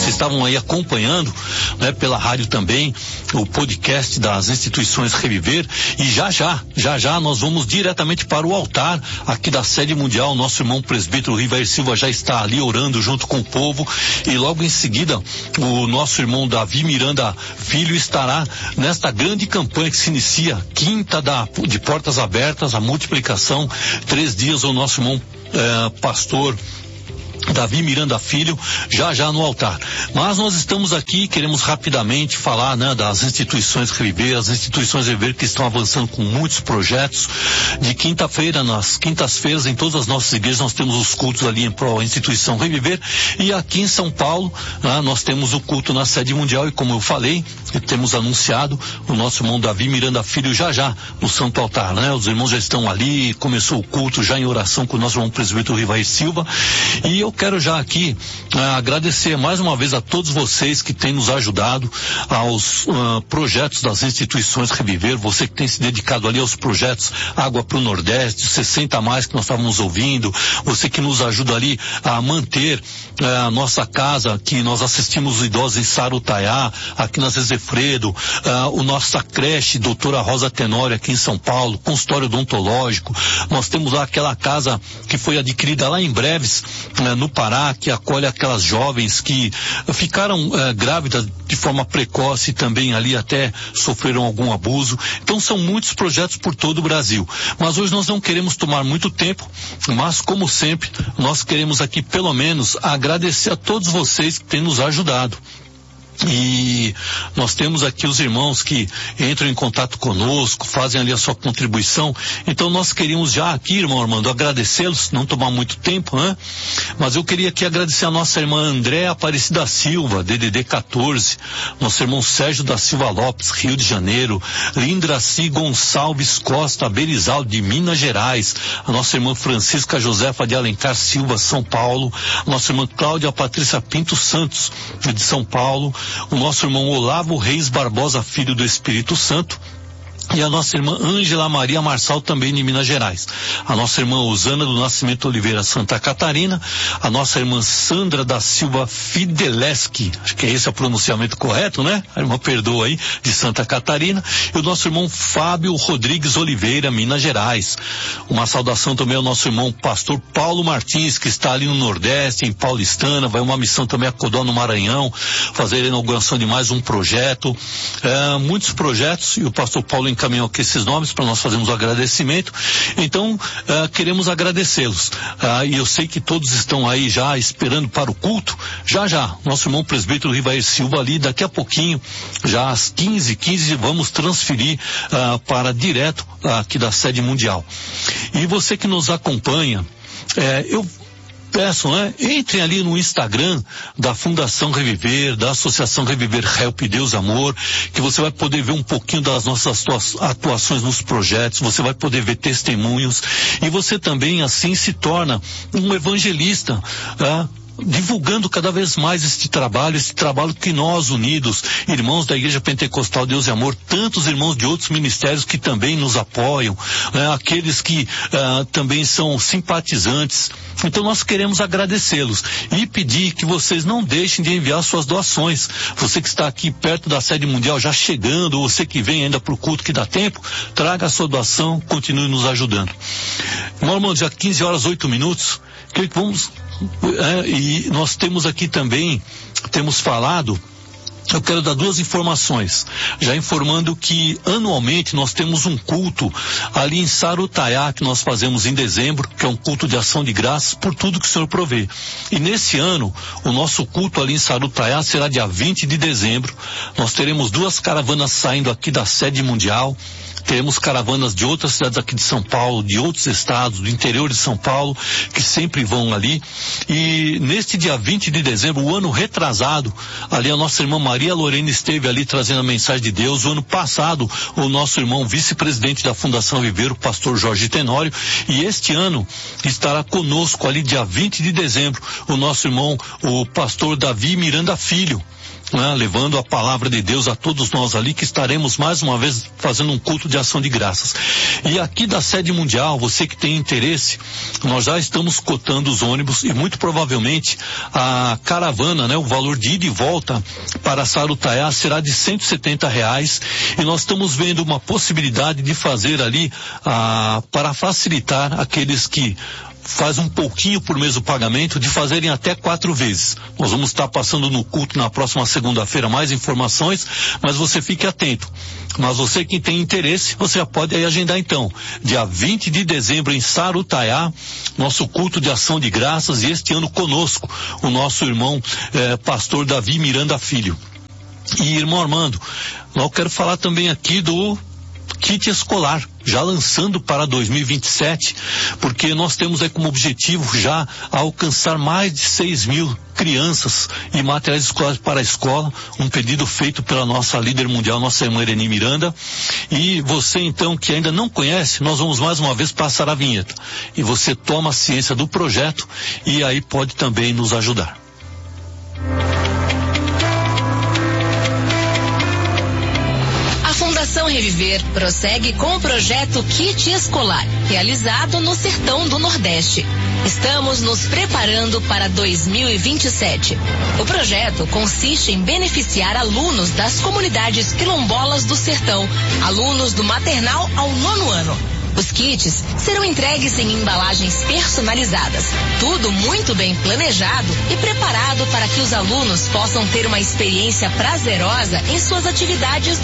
vocês estavam aí acompanhando, né, pela rádio também, o podcast das instituições Reviver, e já já nós vamos diretamente para o altar aqui da sede mundial. Nosso irmão presbítero Rivair Silva já está ali orando junto com o povo, e logo em seguida o nosso irmão Davi Miranda Filho estará nesta grande campanha que se inicia, quinta de portas abertas, a multiplicação, 3 dias, o nosso irmão pastor Davi Miranda Filho, já no altar. Mas nós estamos aqui, queremos rapidamente falar, né, das instituições Reviver, as instituições Reviver que estão avançando com muitos projetos. De quinta-feira, nas quintas-feiras, em todas as nossas igrejas, nós temos os cultos ali em prol da instituição Reviver, e aqui em São Paulo, né, nós temos o culto na sede mundial, e como eu falei, temos anunciado o nosso irmão Davi Miranda Filho já no Santo Altar, né? Os irmãos já estão ali, começou o culto já em oração com o nosso irmão presbítero Rivair Silva, e eu quero já aqui agradecer mais uma vez a todos vocês que têm nos ajudado aos projetos das instituições Reviver, você que tem se dedicado ali aos projetos Água para o Nordeste, 60 a mais que nós estávamos ouvindo, você que nos ajuda ali a manter a nossa casa, que nós assistimos os idosos em Sarutaiá, aqui na Zezefredo, o nossa creche Doutora Rosa Tenório aqui em São Paulo, consultório odontológico, nós temos lá aquela casa que foi adquirida lá em Breves, no Pará, que acolhe aquelas jovens que ficaram grávidas de forma precoce e também ali até sofreram algum abuso. Então são muitos projetos por todo o Brasil. Mas hoje nós não queremos tomar muito tempo, mas como sempre, nós queremos aqui pelo menos agradecer a todos vocês que têm nos ajudado. E nós temos aqui os irmãos que entram em contato conosco, fazem ali a sua contribuição. Então nós queríamos já aqui, irmão Armando, agradecê-los, não tomar muito tempo, né? Mas eu queria aqui agradecer a nossa irmã Andréa Aparecida Silva, DDD 14, nosso irmão Sérgio da Silva Lopes, Rio de Janeiro, Lindraci Gonçalves Costa, Berizal, de Minas Gerais, a nossa irmã Francisca Josefa de Alencar Silva, São Paulo, a nossa irmã Cláudia Patrícia Pinto Santos, de São Paulo, o nosso irmão Olavo Reis Barbosa, filho do Espírito Santo, e a nossa irmã Ângela Maria Marçal, também de Minas Gerais. A nossa irmã Osana do Nascimento Oliveira, Santa Catarina. A nossa irmã Sandra da Silva Fideleski, acho que é esse o pronunciamento correto, né? A irmã perdoa aí, de Santa Catarina. E o nosso irmão Fábio Rodrigues Oliveira, Minas Gerais. Uma saudação também ao nosso irmão pastor Paulo Martins, que está ali no Nordeste, em Paulistana. Vai uma missão também a Codó, no Maranhão, fazer a inauguração de mais um projeto. Muitos projetos, e o pastor Paulo encaminhou aqui esses nomes para nós fazermos o agradecimento. Então queremos agradecê-los, e eu sei que todos estão aí já esperando para o culto. Já nosso irmão presbítero Rivair Silva ali, daqui a pouquinho, já às 15h15, vamos transferir para direto aqui da sede mundial. E você que nos acompanha, eu peço, né? Entrem ali no Instagram da Fundação Reviver, da Associação Reviver Help Deus Amor, que você vai poder ver um pouquinho das nossas atuações nos projetos, você vai poder ver testemunhos, e você também assim se torna um evangelista, divulgando cada vez mais esse trabalho que nós unidos, irmãos da Igreja Pentecostal Deus e Amor, tantos irmãos de outros ministérios que também nos apoiam, aqueles que também são simpatizantes. Então nós queremos agradecê-los e pedir que vocês não deixem de enviar suas doações. Você que está aqui perto da sede mundial já chegando, ou você que vem ainda para o culto que dá tempo, traga a sua doação, continue nos ajudando. Irmão, já 15h08, que vamos... e nós temos aqui também, temos falado, eu quero dar 2 informações, já informando que anualmente nós temos um culto ali em Sarutaiá, que nós fazemos em dezembro, que é um culto de ação de graças por tudo que o Senhor provê. E nesse ano, o nosso culto ali em Sarutaiá será dia 20 de dezembro, nós teremos 2 caravanas saindo aqui da sede mundial, teremos caravanas de outras cidades aqui de São Paulo, de outros estados, do interior de São Paulo, que sempre vão ali. E neste dia 20 de dezembro, o ano retrasado, ali a nossa irmã Maria Lorena esteve ali trazendo a mensagem de Deus. O ano passado, o nosso irmão vice-presidente da Fundação Viver, o pastor Jorge Tenório. E este ano estará conosco ali dia 20 de dezembro, o nosso irmão, o pastor Davi Miranda Filho. né, levando a palavra de Deus a todos nós ali, que estaremos mais uma vez fazendo um culto de ação de graças. E aqui da sede mundial, você que tem interesse, nós já estamos cotando os ônibus e muito provavelmente a caravana, né, o valor de ida e volta para Sarutaiá será de R$170, e nós estamos vendo uma possibilidade de fazer ali para facilitar aqueles que faz um pouquinho por mês o pagamento, de fazerem até 4 vezes. Nós vamos estar passando no culto na próxima segunda-feira mais informações, mas você fique atento. Mas você que tem interesse, você já pode aí agendar então. Dia 20 de dezembro em Sarutaiá, nosso culto de ação de graças, e este ano conosco, o nosso irmão pastor Davi Miranda Filho. E irmão Armando, eu quero falar também aqui do kit escolar, já lançando para 2027, porque nós temos aí como objetivo já alcançar mais de 6.000 crianças e materiais escolares para a escola, um pedido feito pela nossa líder mundial, nossa irmã Irene Miranda. E você então que ainda não conhece, nós vamos mais uma vez passar a vinheta, e você toma ciência do projeto e aí pode também nos ajudar. A Fundação Reviver prossegue com o projeto Kit Escolar, realizado no Sertão do Nordeste. Estamos nos preparando para 2027. O projeto consiste em beneficiar alunos das comunidades quilombolas do Sertão, alunos do maternal ao 9º ano. Os kits serão entregues em embalagens personalizadas, tudo muito bem planejado e preparado para que os alunos possam ter uma experiência prazerosa em suas atividades